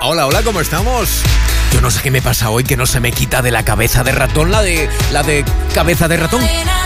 Hola, hola, ¿cómo estamos? Yo no sé qué me pasa hoy, que no se me quita de la cabeza de ratón, la de cabeza de ratón.